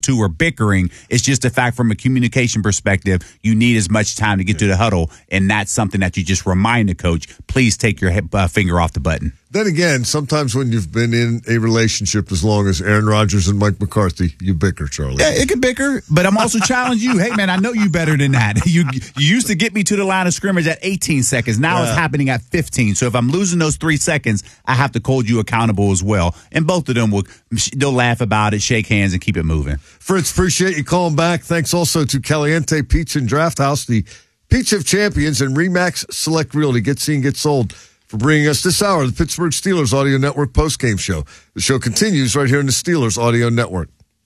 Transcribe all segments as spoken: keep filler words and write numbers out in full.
two are bickering. It's just a fact from a communication perspective, you need as much time to get to the huddle, and that's something that you just remind the coach, please take your uh, finger off the button. Then again, sometimes when you've been in a relationship as long as Aaron Rodgers and Mike McCarthy, you bicker, Charlie. Yeah, it can bicker, but I'm also challenging you. Hey, man, I know you better than that. You you used to get me to the line of scrimmage at eighteen seconds. Now yeah. It's happening at fifteen. So if I'm losing those three seconds, I have to hold you accountable as well. And both of them will they'll laugh about it, shake hands, and keep it moving. Fritz, appreciate you calling back. Thanks also to Caliente Pizza and Draft House, the Pizza of Champions, and Remax Select Realty. Get seen, get sold. For bringing us this hour, the Pittsburgh Steelers Audio Network postgame show. The show continues right here in the Steelers Audio Network.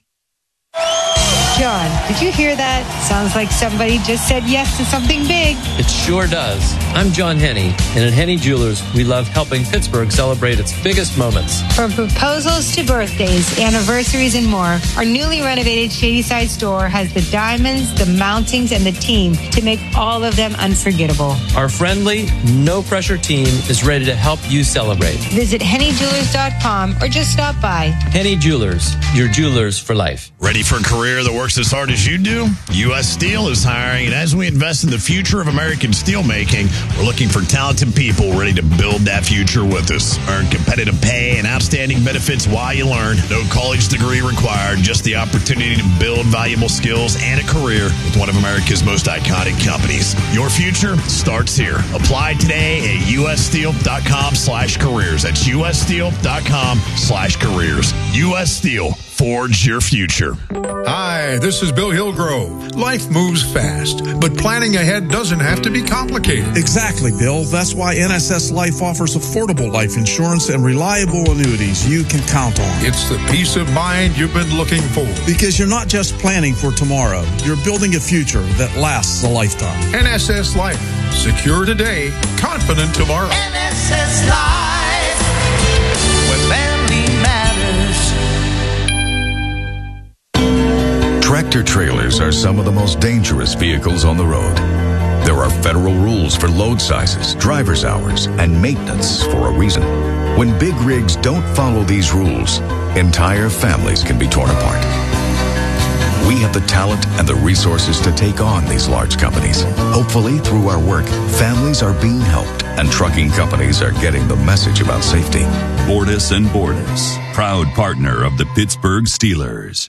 John, did you hear that? Sounds like somebody just said yes to something big. It sure does. I'm John Henney, and at Henney Jewelers, we love helping Pittsburgh celebrate its biggest moments. From proposals to birthdays, anniversaries, and more, our newly renovated Shadyside store has the diamonds, the mountings, and the team to make all of them unforgettable. Our friendly, no-pressure team is ready to help you celebrate. Visit henny jewelers dot com or just stop by. Henney Jewelers, your jewelers for life. Ready for a career that works as hard as you do? U S Steel is hiring, and as we invest in the future of American steelmaking, we're looking for talented people ready to build that future with us. Earn competitive pay and outstanding benefits while you learn. No college degree required, just the opportunity to build valuable skills and a career with one of America's most iconic companies. Your future starts here. Apply today at U S steel dot com slash careers. That's U S steel dot com slash careers. U S Steel. Forge your future. Hi, this is Bill Hillgrove. Life moves fast, but planning ahead doesn't have to be complicated. Exactly, Bill. That's why N S S Life offers affordable life insurance and reliable annuities you can count on. It's the peace of mind you've been looking for. Because you're not just planning for tomorrow, you're building a future that lasts a lifetime. N S S Life. Secure today, confident tomorrow. N S S Life. Where family matters. Tractor trailers are some of the most dangerous vehicles on the road. There are federal rules for load sizes, driver's hours, and maintenance for a reason. When big rigs don't follow these rules, entire families can be torn apart. We have the talent and the resources to take on these large companies. Hopefully, through our work, families are being helped and trucking companies are getting the message about safety. Bordas and Bordas, proud partner of the Pittsburgh Steelers.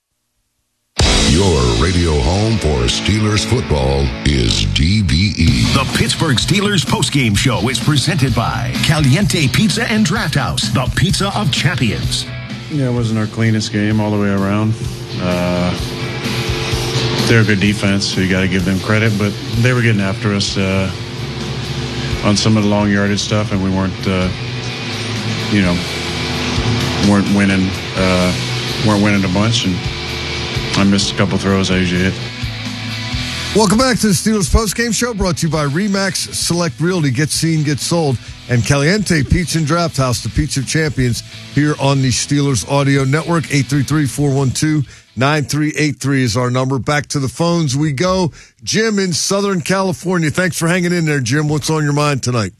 Your radio home for Steelers football is D V E. The Pittsburgh Steelers postgame show is presented by Caliente Pizza and Draft House, the pizza of champions. Yeah, it wasn't our cleanest game all the way around. Uh, they're a good defense, so you got to give them credit, but they were getting after us uh, on some of the long yardage stuff, and we weren't, uh, you know, weren't winning, uh, weren't winning a bunch, and I missed a couple throws I usually hit. Welcome back to the Steelers postgame show, brought to you by Remax Select Realty. Get seen, get sold. And Caliente Pizza and Draft House, the Pizza of Champions, here on the Steelers Audio Network. eight three three, four one two, nine three eight three is our number. Back to the phones we go. Jim in Southern California. Thanks for hanging in there, Jim. What's on your mind tonight?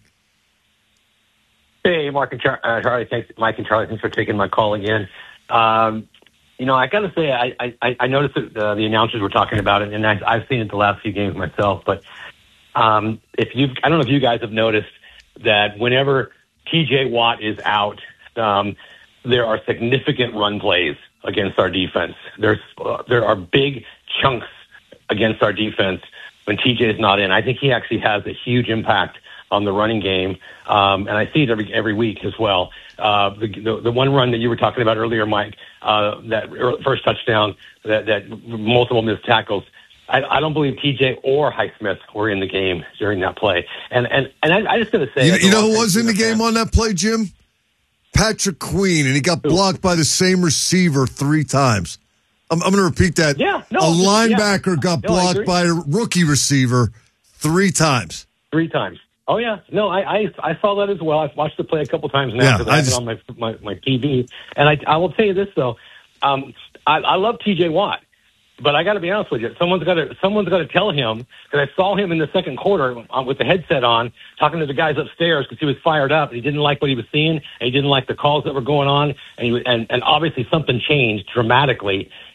Hey, Mark and Char- uh, Charlie. Thanks, Mike and Charlie. Thanks for taking my call again. Um, You know, I got to say, I, I, I noticed that uh, the announcers were talking about it, and I, I've seen it the last few games myself. But um, if you, I don't know if you guys have noticed that whenever T J Watt is out, um, there are significant run plays against our defense. There's uh, there are big chunks against our defense when T J is not in. I think he actually has a huge impact on the running game, um, and I see it every every week as well. Uh, the, the the one run that you were talking about earlier, Mike, uh, that first touchdown, that, that multiple missed tackles. I, I don't believe T J or Highsmith were in the game during that play. And and and I, I just got to say, you, you know who was in the game on that play, Jim? Patrick Queen, and he got blocked by the same receiver three times. I'm, I'm going to repeat that. Yeah, no, a linebacker yeah. got no, blocked by a rookie receiver three times. Three times. Oh yeah, no, I, I I saw that as well. I've watched the play a couple times now because yeah, I have just, it on my, my my T V. And I I will tell you this though, um, I, I love T J Watt, but I got to be honest with you, someone's got to someone's got to tell him, because I saw him in the second quarter with the headset on talking to the guys upstairs because he was fired up and he didn't like what he was seeing and he didn't like the calls that were going on, and he was, and and obviously something changed dramatically